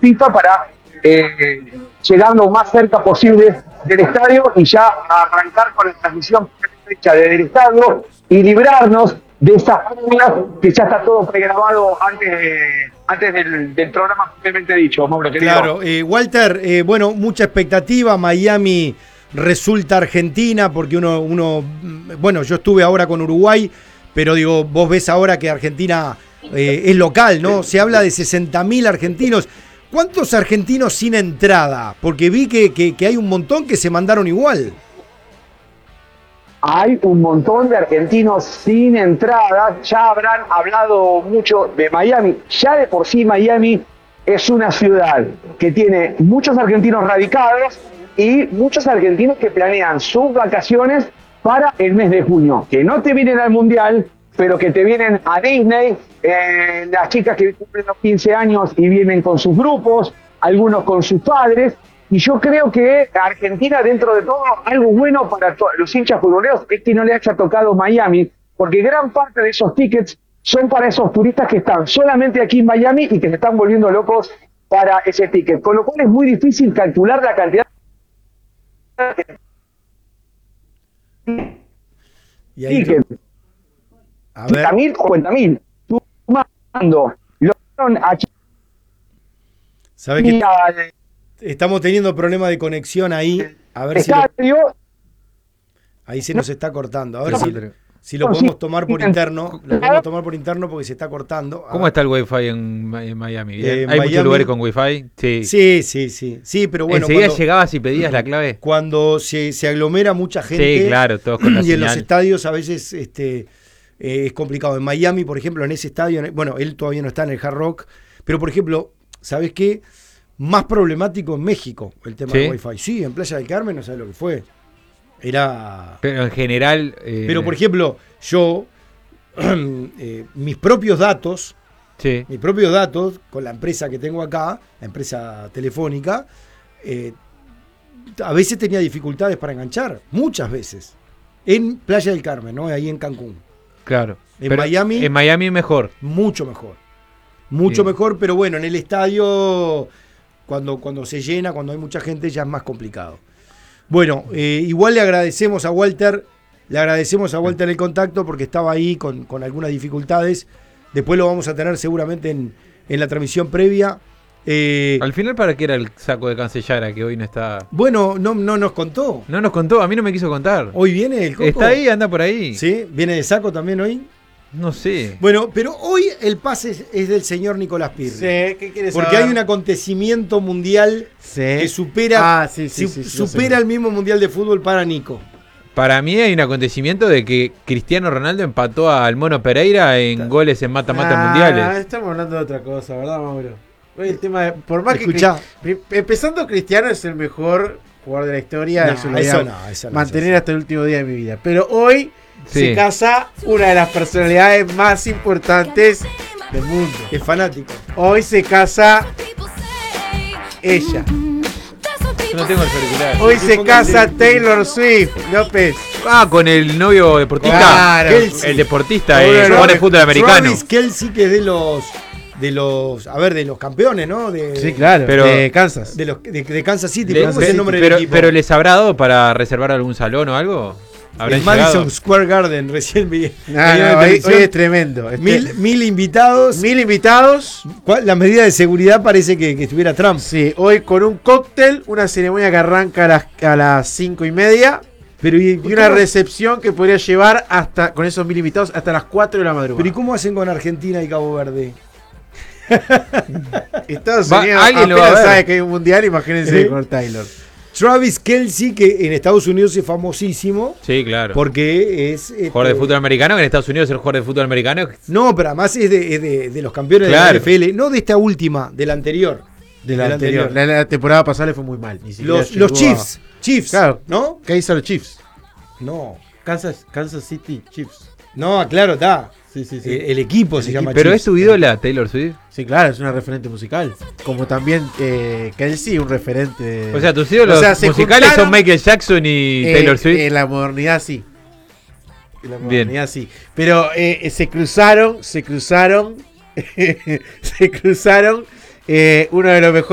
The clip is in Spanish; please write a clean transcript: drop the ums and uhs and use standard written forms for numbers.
FIFA para llegar lo más cerca posible del estadio y ya arrancar con la transmisión fecha del estadio y librarnos de esas reglas que ya está todo pregrabado antes del programa propiamente dicho, Mauro, querido. Claro, Walter, bueno, mucha expectativa. Miami resulta Argentina porque bueno, yo estuve ahora con Uruguay, pero digo, vos ves ahora que Argentina es local, ¿no? Se habla de 60.000 argentinos. ¿Cuántos argentinos sin entrada? Porque vi que hay un montón que se mandaron igual. Hay un montón de argentinos sin entrada. Ya habrán hablado mucho de Miami. Ya de por sí Miami es una ciudad que tiene muchos argentinos radicados y muchos argentinos que planean sus vacaciones para el mes de junio. Que no te vienen al Mundial, pero que te vienen a Disney. Las chicas que cumplen los 15 años y vienen con sus grupos, algunos con sus padres. Y yo creo que Argentina, dentro de todo, algo bueno para los hinchas futboleros es que no le haya tocado Miami, porque gran parte de esos tickets son para esos turistas que están solamente aquí en Miami y que se están volviendo locos para ese ticket. Con lo cual es muy difícil calcular la cantidad Y ahí, tickets. a ver, 30.000 o 50.000. Sumando. ¿sabés qué? Estamos teniendo problemas de conexión ahí. A ver si ahí se nos está cortando. A ver si lo podemos tomar por interno. Lo podemos tomar por interno porque se está cortando. ¿Cómo está el Wi-Fi en Miami? ¿Hay Miami, muchos lugares con Wi-Fi? Sí, pero bueno. ¿Enseguida llegabas y pedías la clave? Cuando se aglomera mucha gente. Sí, claro, todos con la y señal. en los estadios a veces es complicado. En Miami, por ejemplo, en ese estadio, bueno, él todavía no está en el Hard Rock, pero por ejemplo, ¿sabés qué? Más problemático en México el tema del Wi-Fi. Sí, en Playa del Carmen no sabés lo que fue. Era... Pero en general... Pero por ejemplo, yo, mis propios datos con la empresa que tengo acá, la empresa telefónica, a veces tenía dificultades para enganchar, muchas veces. En Playa del Carmen, ¿no? Ahí en Cancún. Claro. En Miami... En Miami mejor. Mucho mejor. Mucho mejor, pero bueno, en el estadio... Cuando se llena, cuando hay mucha gente, ya es más complicado. Bueno, igual le agradecemos a Walter el contacto porque estaba ahí con algunas dificultades. Después lo vamos a tener seguramente en la transmisión previa. Al final, ¿para qué era el saco de Cancellara que hoy no está? Bueno, no nos contó. No nos contó, a mí no me quiso contar. ¿Hoy viene el Coco? ¿Está ahí? ¿Anda por ahí? ¿Sí? ¿Viene de saco también hoy? No sé. Bueno, pero hoy el pase es del señor Nicolás Pirri. Sí, ¿qué quieres saber? Porque hay un acontecimiento mundial que supera el mismo mundial de fútbol para Nico. Para mí hay un acontecimiento de que Cristiano Ronaldo empató al Mono Pereira en goles en mata-mata mundiales. Estamos hablando de otra cosa, ¿verdad, Mauro? Hoy el tema de, por más Escuchá. que empezando, Cristiano es el mejor jugador de la historia, eso lo voy a mantener hasta el último día de mi vida. Pero hoy se casa una de las personalidades más importantes del mundo. Es fanático. Hoy se casa ella. Yo no tengo el celular. Hoy se casa Taylor Swift, López. Ah, con el novio deportista. Claro. El deportista, el jugador de fútbol americano. Travis Kelce, que es de los campeones, ¿no? Sí, claro, pero de Kansas. De Kansas City. ¿Cómo es el nombre del equipo? Pero ¿les habrá dado para reservar algún salón o algo? El Madison Square Garden, recién vi. Hoy es tremendo. 1.000 invitados. 1.000 invitados. La medida de seguridad parece que estuviera Trump. Sí, hoy con un cóctel, una ceremonia que arranca a las 5:30. Pero y una recepción que podría llevar hasta con esos 1.000 invitados hasta las 4 de la madrugada. Pero ¿y cómo hacen con Argentina y Cabo Verde? Estados Unidos alguien lo va a ver. sabe que hay un mundial, imagínense con Taylor. Travis Kelce, que en Estados Unidos es famosísimo. Sí, claro. Porque es... jugador de fútbol americano, que en Estados Unidos es el jugador de fútbol americano. No, pero además es de los campeones de la NFL. No de esta última, de la anterior. De la anterior. La temporada pasada le fue muy mal. Los Chiefs. Chiefs, claro. ¿no? ¿Qué hizo los Chiefs? No. Kansas City Chiefs. No, claro, está. Sí. El equipo se llama Pero Chiefs. es tu ídola, Taylor Swift. Sí, claro, es una referente musical. Como también Kelce, un referente. O sea, tus ídolos musicales son Michael Jackson y Taylor Swift. En la modernidad sí. Sí. Pero se cruzaron. Uno de los mejores